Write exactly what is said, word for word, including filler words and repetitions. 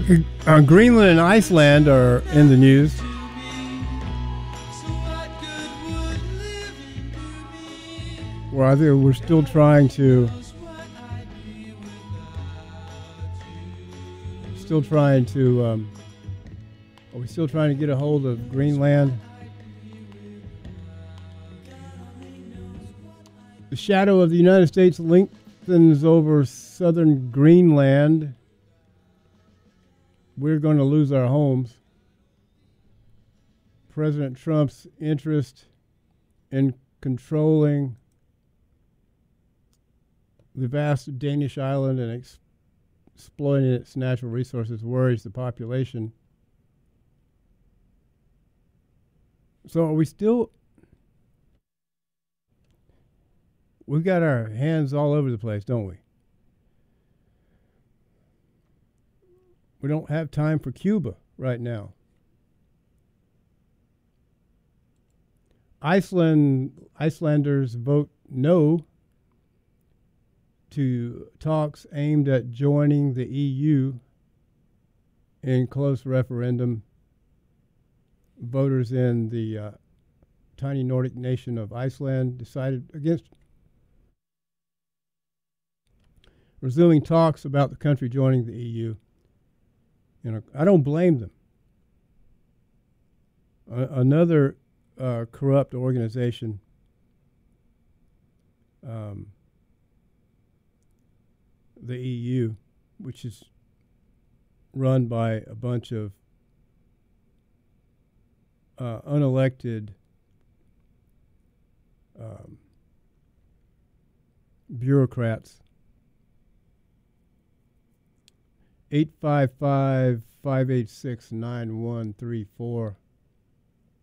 Uh, Greenland and Iceland are in the news. Well, I think we're still trying to still trying to um, are we still trying to get a hold of Greenland? The shadow of the United States lengthens over southern Greenland. We're going to lose our homes. President Trump's interest in controlling the vast Danish island and ex- exploiting its natural resources worries the population. So are we still... We've got our hands all over the place, don't we? We don't have time for Cuba right now. Iceland Icelanders vote no to talks aimed at joining the E U in close referendum. Voters in the uh, tiny Nordic nation of Iceland decided against resuming talks about the country joining the E U. You know, I don't blame them. Uh, another uh, corrupt organization um, the E U, which is run by a bunch of uh, unelected um, bureaucrats. eight five five, five eight six, nine one three four.